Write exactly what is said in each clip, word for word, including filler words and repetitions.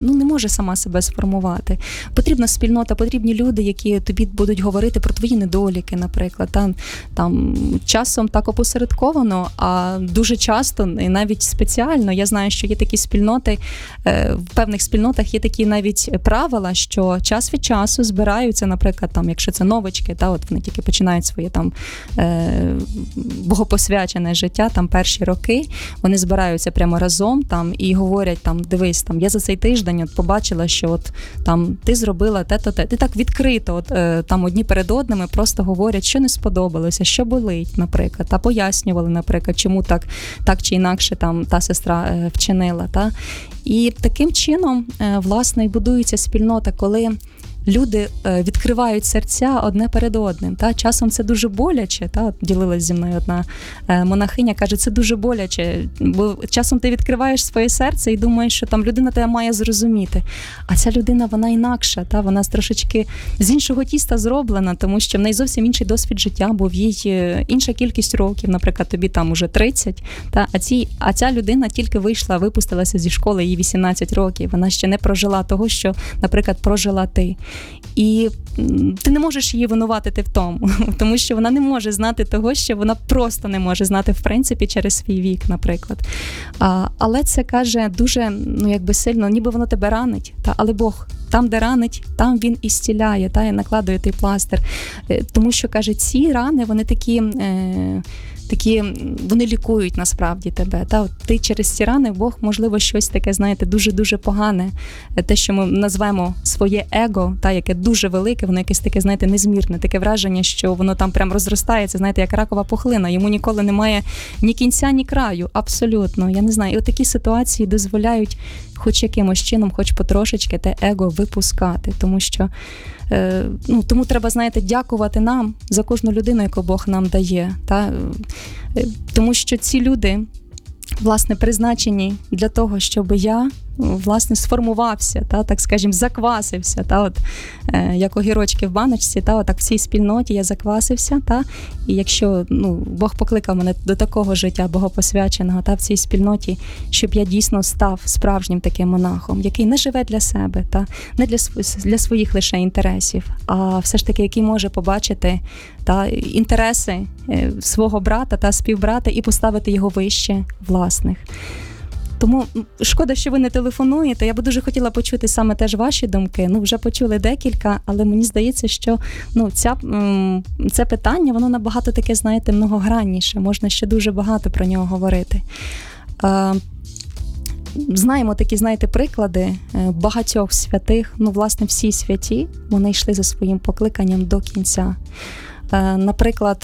ну, не може сама себе сформувати. Потрібна спільнота, потрібні люди, які тобі будуть говорити про твої недоліки, наприклад. Там, там часом так опосередковано, а дуже часто, і навіть спеціально, я знаю, що є такі спільноти, в певних спільнотах є такі навіть правила, що час від часу збираються, наприклад, там, якщо це новички, та, от вони тільки починають своє там е, богопосвячене життя, там перші роки, вони збираються прямо разом там і говорять, там, дивись, там, я за цей тиждень от побачила, що от там ти зробила те-то, те. Ти так відкрито, от е, там одні перед одними просто говорять, що не сподобалося, що болить, наприклад, та пояснювали, наприклад, чому так, так чи інакше там та сестра е, вчинила, та. І таким чином, е, власне, і будується спільнота, коли люди відкривають серця одне перед одним. Та? Часом це дуже боляче. Та? От ділилась зі мною одна монахиня, каже, це дуже боляче, бо часом ти відкриваєш своє серце і думаєш, що там людина тебе має зрозуміти. А ця людина, вона інакша, та? Вона трошечки з іншого тіста зроблена, тому що в неї зовсім інший досвід життя, бо в їй інша кількість років, наприклад, тобі там уже тридцять, та? А, ці, а ця людина тільки вийшла, випустилася зі школи, їй вісімнадцять років, вона ще не прожила того, що, наприклад, прожила ти. І ти не можеш її винуватити в тому, тому що вона не може знати того, що вона просто не може знати, в принципі, через свій вік, наприклад. А, але це, каже, дуже, ну, якби сильно, ніби воно тебе ранить, та, але Бог там, де ранить, там він і зціляє, та, і накладує той пластир. Тому що, каже, ці рани, вони такі... Е- такі, вони лікують насправді тебе. Та, от ти через ці рани, Бог, можливо, щось таке, знаєте, дуже-дуже погане, те, що ми назвемо своє его, та, яке дуже велике, воно якесь таке, знаєте, незмірне, таке враження, що воно там прям розростається, знаєте, як ракова пухлина, йому ніколи немає ні кінця, ні краю, абсолютно, я не знаю. І от такі ситуації дозволяють хоч якимось чином, хоч потрошечки те его випускати, тому що ну, тому треба, знаєте, дякувати нам за кожну людину, яку Бог нам дає. Та? Тому що ці люди, власне, призначені для того, щоб я, власне, сформувався, та, так скажімо, заквасився, та, от, е, як огірочки в баночці, та, отак в цій спільноті я заквасився, та, і якщо, ну, Бог покликав мене до такого життя богопосвяченого, та, в цій спільноті, щоб я дійсно став справжнім таким монахом, який не живе для себе, та, не для, для своїх лише інтересів, а все ж таки, який може побачити, та, інтереси свого брата та співбрата і поставити його вище власних. Тому шкода, що ви не телефонуєте. Я би дуже хотіла почути саме теж ваші думки. Ну, вже почули декілька, але мені здається, що ну, ця, це питання, воно набагато таке, знаєте, многогранніше. Можна ще дуже багато про нього говорити. Знаємо такі, знаєте, приклади багатьох святих. Ну, власне, всі святі, вони йшли за своїм покликанням до кінця. Наприклад,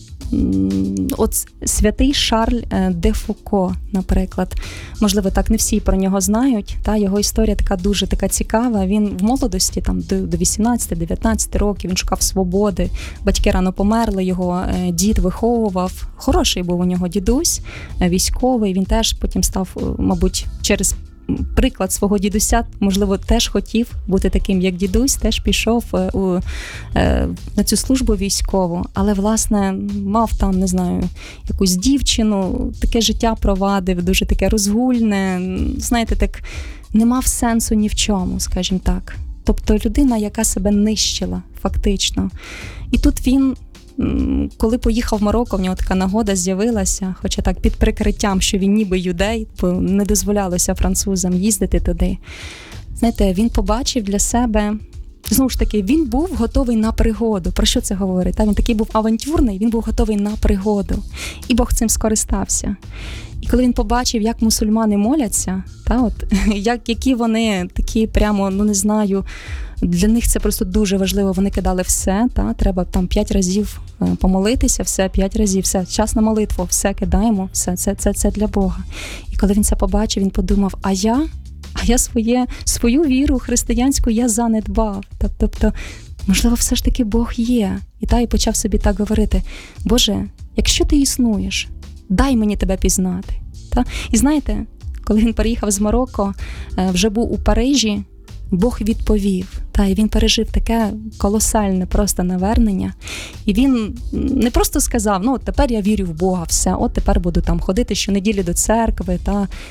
от святий Шарль де Фуко, наприклад. Можливо, так не всі про нього знають. Та, його історія така дуже така цікава. Він в молодості, там, до вісімнадцяти-дев'ятнадцяти років, він шукав свободи. Батьки рано померли, його дід виховував. Хороший був у нього дідусь, військовий. Він теж потім став, мабуть, через приклад свого дідуся, можливо, теж хотів бути таким, як дідусь, теж пішов у, на цю службу військову, але, власне, мав там, не знаю, якусь дівчину, таке життя провадив, дуже таке розгульне, знаєте, так, не мав сенсу ні в чому, скажімо так. Тобто людина, яка себе нищила, фактично. І тут він, коли поїхав в Марокко, в нього така нагода з'явилася, хоча так під прикриттям, що він ніби юдей, бо не дозволялося французам їздити туди. Знаєте, він побачив для себе, знову ж таки, він був готовий на пригоду. Про що це говорить? Та, він такий був авантюрний, він був готовий на пригоду. І Бог цим скористався. І коли він побачив, як мусульмани моляться, та, от, як, які вони такі прямо, ну не знаю, для них це просто дуже важливо, вони кидали все, та, треба там п'ять разів помолитися, все, п'ять разів, все, час на молитву, все кидаємо, все, це, це, це для Бога. І коли він це побачив, він подумав, а я, а я своє, свою віру християнську я занедбав. Тобто, можливо, все ж таки Бог є. І та, і почав собі так говорити, Боже, якщо ти існуєш, дай мені тебе пізнати. Та? І знаєте, коли він переїхав з Марокко, вже був у Парижі, Бог відповів, та, і він пережив таке колосальне просто навернення. І він не просто сказав, ну, тепер я вірю в Бога, все, от тепер буду там ходити щонеділі до церкви, та.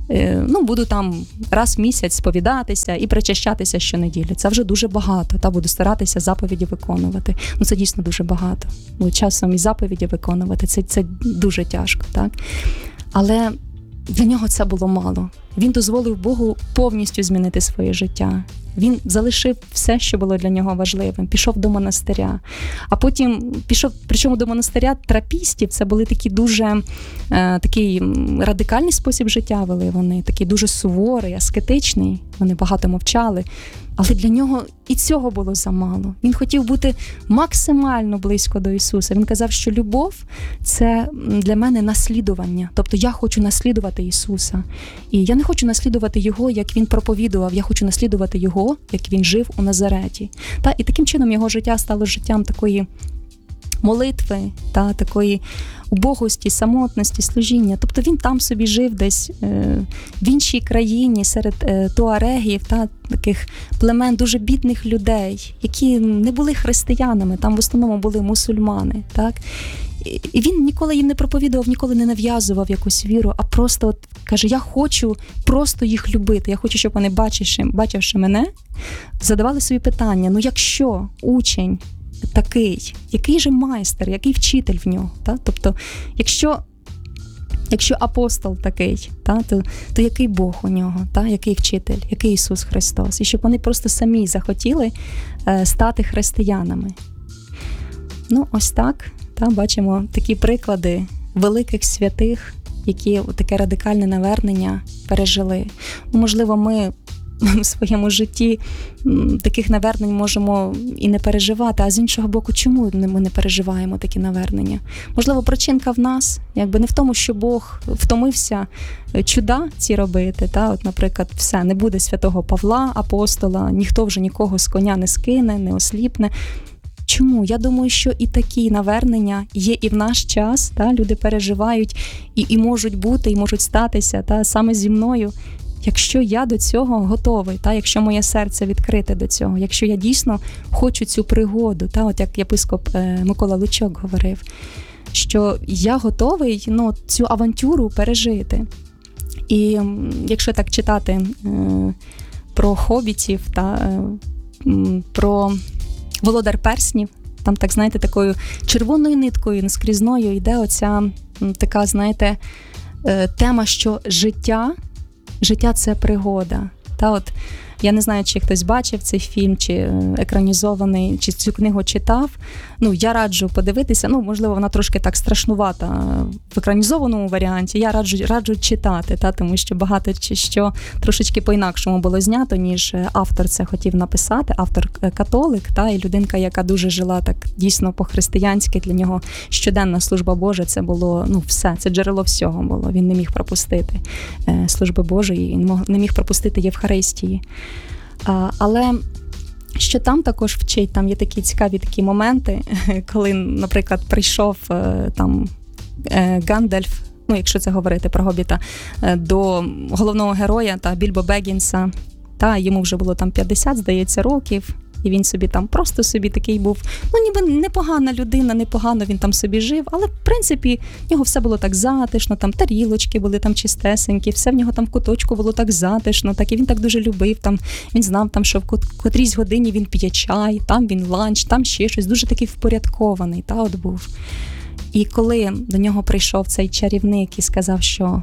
ну, буду там раз в місяць сповідатися і причащатися щонеділі. Це вже дуже багато, та буду старатися заповіді виконувати. Ну, це дійсно дуже багато. Ну, часом і заповіді виконувати, це, це дуже тяжко, так? Але для нього це було мало. Він дозволив Богу повністю змінити своє життя. Він залишив все, що було для нього важливим. Пішов до монастиря. А потім пішов, причому до монастиря трапістів, це були такі дуже е, такий радикальний спосіб життя вели вони, такий дуже суворий, аскетичний. Вони багато мовчали. Але для нього і цього було замало. Він хотів бути максимально близько до Ісуса. Він казав, що любов – це для мене наслідування. Тобто я хочу наслідувати Ісуса. І я не хочу наслідувати Його, як Він проповідував. Я хочу наслідувати Його, як Він жив у Назареті. Та, і таким чином його життя стало життям такої молитви, та, такої убогості, самотності, служіння. Тобто він там собі жив десь е, в іншій країні, серед е, туарегів, та, таких племен дуже бідних людей, які не були християнами, там в основному були мусульмани. Так? І він ніколи їм не проповідував, ніколи не нав'язував якусь віру, а просто от, каже, я хочу просто їх любити, я хочу, щоб вони, бачивши, бачивши мене, задавали собі питання, ну якщо учень такий, який же майстер, який вчитель в нього, та? Тобто, якщо, якщо апостол такий, та? То, то який Бог у нього, та? Який вчитель, який Ісус Христос, і щоб вони просто самі захотіли е, стати християнами. Ну, ось так, та? Бачимо такі приклади великих святих, які таке радикальне навернення пережили. Можливо, ми в своєму житті таких навернень можемо і не переживати, а з іншого боку, чому ми не переживаємо такі навернення? Можливо, причинка в нас, якби не в тому, що Бог втомився чуда ці робити, та? От, наприклад, все, не буде святого Павла, апостола, ніхто вже нікого з коня не скине, не осліпне. Чому? Я думаю, що і такі навернення є і в наш час, та? Люди переживають і, і можуть бути, і можуть статися, та? Саме зі мною. Якщо я до цього готовий, та, якщо моє серце відкрите до цього, якщо я дійсно хочу цю пригоду, та, от як єпископ Микола Лучок говорив, що я готовий, ну, цю авантюру пережити. І якщо так читати е, про хобітів, та, е, про Володар перснів, там, так, знаєте, такою червоною ниткою наскрізною йде оця така, знаєте, е, тема, що життя Життя – це пригода. Та от, я не знаю, чи хтось бачив цей фільм, чи екранізований, чи цю книгу читав. Ну, я раджу подивитися. Ну, можливо, вона трошки так страшнувата в екранізованому варіанті. Я раджу, раджу читати, та, тому що багато що трошечки по-інакшому було знято, ніж автор це хотів написати. Автор католик, та, і людинка, яка дуже жила так дійсно по-християнськи. Для нього щоденна служба Божа – це було, ну, все, це джерело всього було. Він не міг пропустити служби Божої, він не міг пропустити Євхаристії. Але що там також вчить, там є такі цікаві такі моменти, коли, наприклад, прийшов там Гандальф, ну, якщо це говорити про Гобіта, до головного героя, та Більбо Беггінса, та йому вже було там п'ятдесят, здається, років, і він собі там просто собі такий був, ну, ніби непогана людина, непогано він там собі жив, але, в принципі, в нього все було так затишно, там тарілочки були там чистесенькі, все в нього там в куточку було так затишно, так, і він так дуже любив, там, він знав, там, що в котрійсь годині він п'є чай, там він ланч, там ще щось, дуже такий впорядкований, та, от був. І коли до нього прийшов цей чарівник і сказав, що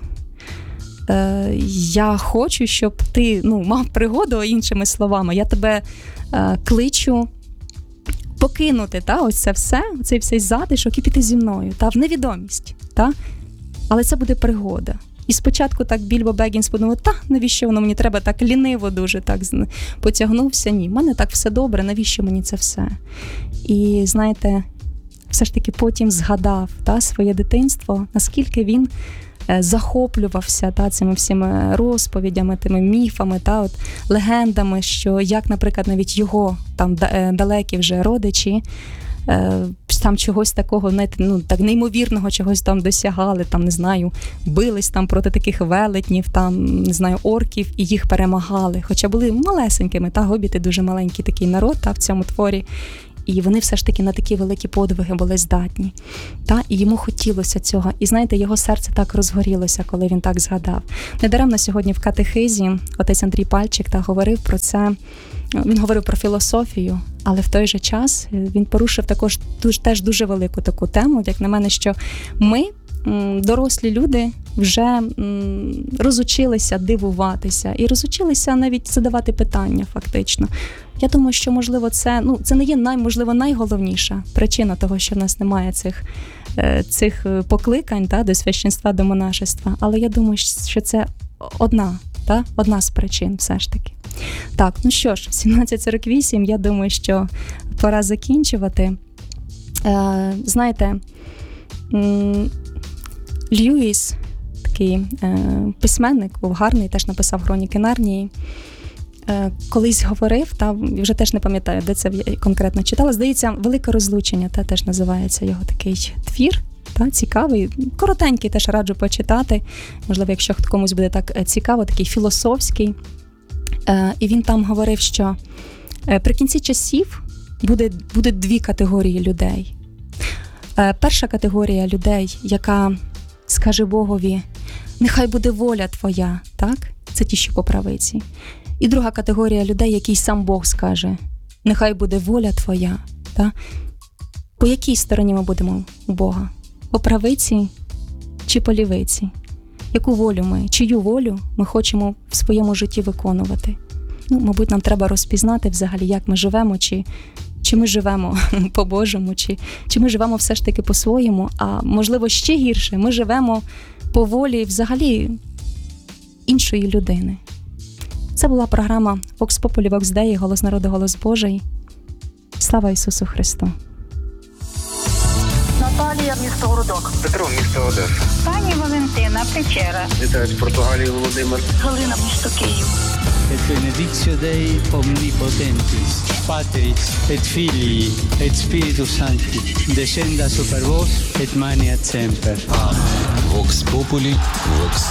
е, я хочу, щоб ти, ну, мав пригоду, іншими словами, я тебе е, кличу покинути, та, ось це все, цей всей затишок і піти зі мною, та, в невідомість, та, але це буде пригода. І спочатку так Більбо Беггінс подумав, та, навіщо воно мені треба так ліниво дуже так потягнувся, ні, в мене так все добре, навіщо мені це все? І, знаєте, все ж таки потім згадав, та, своє дитинство, наскільки він е, захоплювався, та, цими всіми розповідями, тими міфами, та, от, легендами, що як, наприклад, навіть його там е, далекі вже родичі е, там чогось такого, знаєте, ну, так неймовірного чогось там досягали, там, не знаю, бились там проти таких велетнів, там, не знаю, орків, і їх перемагали, хоча були малесенькими, та, гобіти дуже маленький такий народ, та, в цьому творі. і вони все ж таки на такі великі подвиги були здатні. Та? І йому хотілося цього. І знаєте, його серце так розгорілося, коли він так згадав. Недаремно сьогодні в катехизі отець Андрій Пальчик та говорив про це. Він говорив про філософію, але в той же час він порушив також дуже, теж дуже велику таку тему, як на мене, що ми, дорослі люди, вже розучилися дивуватися і розучилися навіть задавати питання фактично. Я думаю, що, можливо, це, ну, це не є, най, можливо, найголовніша причина того, що в нас немає цих, цих покликань та, до священства, до монашества, але я думаю, що це одна, та, одна з причин все ж таки. Так, ну що ж, сімнадцять сорок вісім, я думаю, що пора закінчувати. Е, знаєте, Льюіс, такий е, письменник, був гарний, теж написав «Хроніки Нарнії», е, колись говорив, та, вже теж не пам'ятаю, де це конкретно читала, здається, «Велике розлучення», та, теж називається його такий твір, та, цікавий, коротенький, теж раджу почитати, можливо, якщо комусь буде так цікаво, такий філософський. Е, і він там говорив, що е, при кінці часів буде, буде дві категорії людей. Е, перша категорія людей, яка скаже Богові, нехай буде воля твоя, так? Це ті, що по правиці. І друга категорія людей, який сам Бог скаже, нехай буде воля твоя, так? По якій стороні ми будемо у Бога? По правиці чи по лівиці? Яку волю ми, чию волю ми хочемо в своєму житті виконувати? Ну, мабуть, нам треба розпізнати взагалі, як ми живемо, чи, чи ми живемо по-божому, чи, чи ми живемо все ж таки по-своєму, а можливо ще гірше, ми живемо по волі взагалі іншої людини. Це була програма Vox Populi, Vox Dei, Голос народу, Голос Божий. Слава Ісусу Христу! Наталія, місто Городок. Петро, місто Одеса. Пані Валентина, Печера. Вітаю з Португалії, Володимир. Галина, місто Київ. Et benedictio Dei omnipotentis, Patris et Filii et Spiritus Sancti, descenda super vos et maniat semper. Vox Populi, Vox